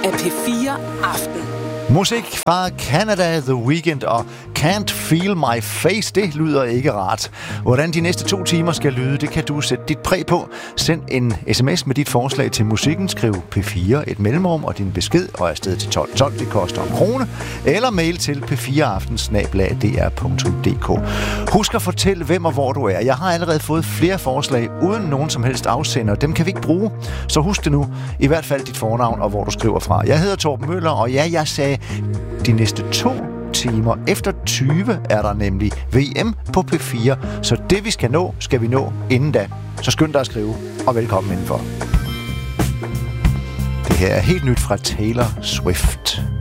af P4 Aften. Musik fra Canada, The Weeknd og Can't Feel My Face, det lyder ikke rart. Hvordan de næste 2 timer skal lyde, det kan du sætte dit præg på. Send en sms med dit forslag til musikken, skriv P4, et mellemrum og din besked, og afsted til 1212, det koster 1 krone. Eller mail til p4aften@dr.dk. Husk at fortælle, hvem og hvor du er. Jeg har allerede fået flere forslag uden nogen som helst afsender. Dem kan vi ikke bruge, så husk det nu. I hvert fald dit fornavn og hvor du skriver fra. Jeg hedder Torben Møller, og ja, jeg sagde de næste 2 timer efter 20 er der nemlig VM på P4. Så det vi skal vi nå inden da. Så skynd dig at skrive, og velkommen indenfor. Det her er helt nyt fra Taylor Swift.